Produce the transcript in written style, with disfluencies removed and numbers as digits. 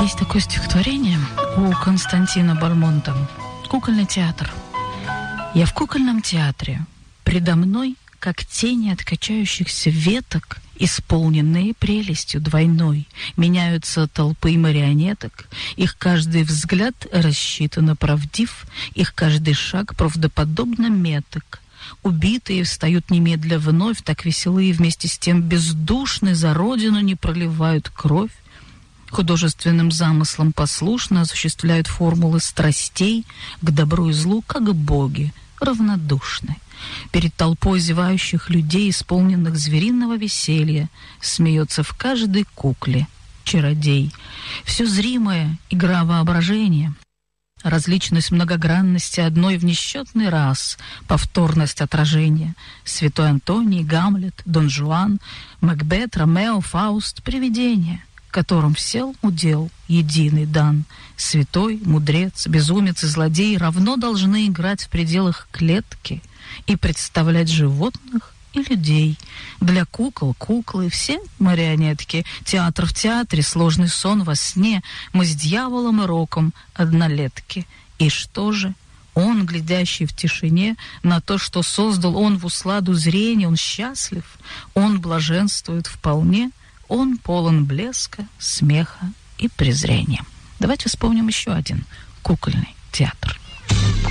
Есть такое стихотворение у Константина Бальмонта «Кукольный театр». Я в кукольном театре. Предо мной, как тени от качающихся веток, исполненные прелестью двойной, меняются толпы марионеток. Их каждый взгляд рассчитанно правдив, их каждый шаг правдоподобно меток. Убитые встают немедля вновь, так веселые и вместе с тем бездушны, за родину не проливают кровь. Художественным замыслам послушно осуществляют формулы страстей, к добру и злу, как боги, равнодушны. Перед толпой зевающих людей, исполненных звериного веселья, смеется в каждой кукле чародей. Все зримое — игра воображения. Различность многогранности одной в несчетный раз, повторность отражения. Святой Антоний, Гамлет, Дон Жуан, Макбет, Ромео, Фауст — привидения, которым всел удел единый дан. Святой, мудрец, безумец и злодей равно должны играть в пределах клетки и представлять животных и людей. Для кукол куклы, все марионетки, театр в театре, сложный сон во сне. Мы с дьяволом и роком однолетки. И что же? Он, глядящий в тишине на то, что создал он в усладу зрения, он счастлив, он блаженствует вполне, он полон блеска, смеха и презрения. Давайте вспомним еще один кукольный театр.